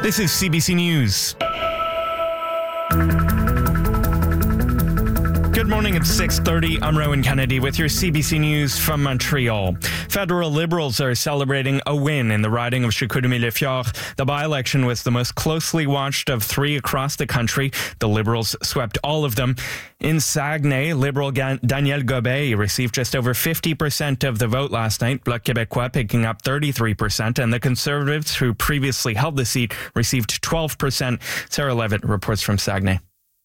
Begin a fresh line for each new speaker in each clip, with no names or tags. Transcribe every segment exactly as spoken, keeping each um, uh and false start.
This is C B C News. Good morning, it's six thirty. I'm Rowan Kennedy with your C B C News from Montreal. Federal Liberals are celebrating a win in the riding of Chicoutimi-Le-Fjord. The by-election was the most closely watched of three across the country. The Liberals swept all of them. In Saguenay, Liberal Daniel Gobet received just over fifty percent of the vote last night, Bloc Québécois picking up thirty-three percent, and the Conservatives, who previously held the seat, received twelve percent. Sarah Levitt reports from Saguenay.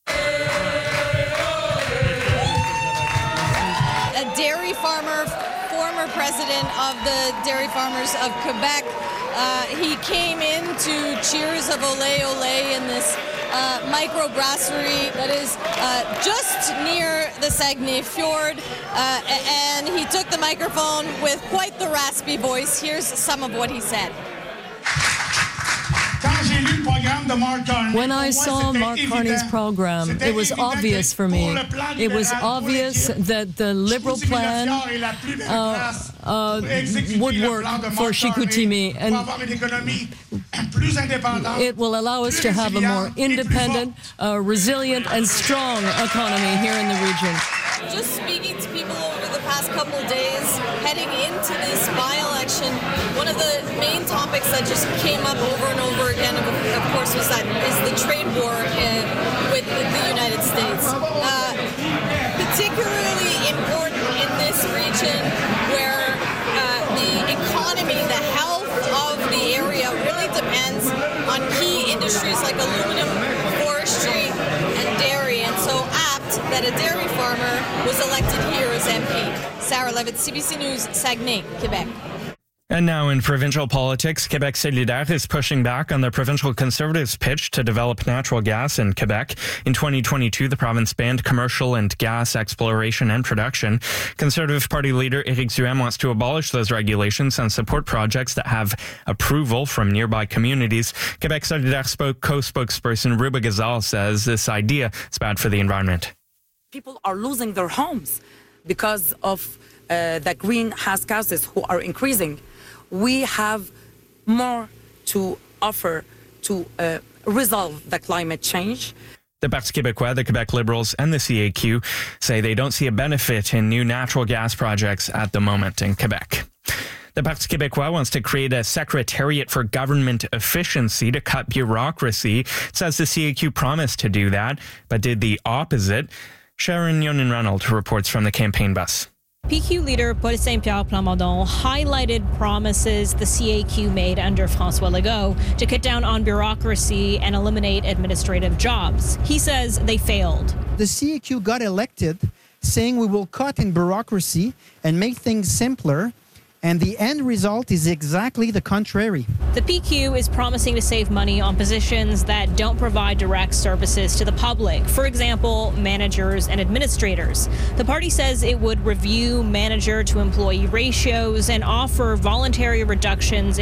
Farmer, former president of the Dairy Farmers of Quebec. Uh, he came in to cheers of Olé Olé in this uh, microbrasserie that is uh, just near the Saguenay Fjord. Uh, and he took the microphone with quite the raspy voice. Here's some of what he said.
When I saw Mark Carney's program, it was obvious for me. It was obvious that the Liberal plan uh, uh, would work for Chicoutimi, and it will allow us to have a more independent, uh, resilient, and strong economy here in the region.
Just speaking to people over the past couple of days, heading into this by-election, one of the main topics that just came up over and over again, of, of course, was that is the trade war uh, with, with the United States. Uh, particularly important in this region where uh, the economy, the health of the area really depends on key industries like aluminum, forestry, and dairy, and so apt that a dairy farmer was elected here as M P. Sarah Levitt, C B C News, Saguenay, Quebec.
And now in provincial politics, Québec Solidaire is pushing back on the provincial Conservatives' pitch to develop natural gas in Quebec. In twenty twenty-two, the province banned commercial and gas exploration and production. Conservative Party leader Éric Duhem wants to abolish those regulations and support projects that have approval from nearby communities. Québec Solidaire spoke co-spokesperson Ruba Gazal says this idea is bad for the environment.
People are losing their homes because of uh, the greenhouse gases who are increasing. We have more to offer to uh, resolve the climate change.
The Parti québécois, the Quebec Liberals, and the C A Q say they don't see a benefit in new natural gas projects at the moment in Quebec. The Parti québécois wants to create a secretariat for government efficiency to cut bureaucracy. It says the C A Q promised to do that, but did the opposite. Sharon Yonan-Reynolds reports from the campaign bus.
P Q leader Paul Saint-Pierre Plamondon highlighted promises the C A Q made under François Legault to cut down on bureaucracy and eliminate administrative jobs. He says they failed.
The C A Q got elected saying we will cut in bureaucracy and make things simpler, and the end result is exactly the contrary.
The P Q is promising to save money on positions that don't provide direct services to the public. For example, managers and administrators. The party says it would review manager to employee ratios and offer voluntary reductions